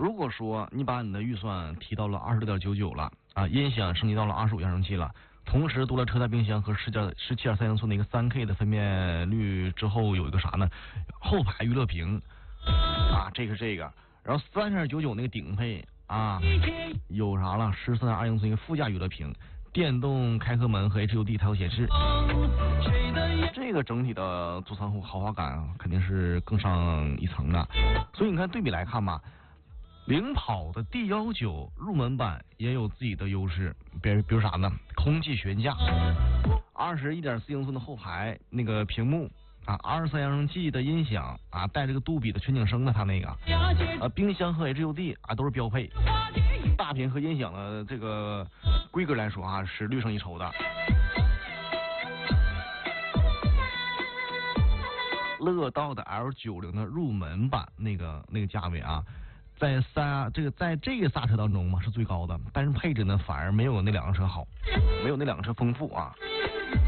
如果说你把你的预算提到了26.99了啊，音响升级到了25扬声器了，同时多了车载冰箱和17.3英寸的一个3K 的分辨率之后，有一个啥呢？后排娱乐屏啊，这个，然后32.99那个顶配啊，有啥了？13.2英寸一个副驾娱乐屏。电动开合门和 HUD 抬头显示，这个整体的座舱后豪华感肯定是更上一层的。所以你看对比来看吧，领跑的 D19 入门版也有自己的优势，比如啥呢？空气悬架，21.4英寸的后排那个屏幕啊，23扬声器的音响啊，带这个杜比的全景声的，它那个冰箱和 HUD 啊都是标配。大屏和音响的这个规格来说啊，是略胜一筹的。乐道的 L90的入门版那个价位啊，在这个仨车当中嘛是最高的，但是配置呢反而没有那两个车好，没有那两个车丰富啊。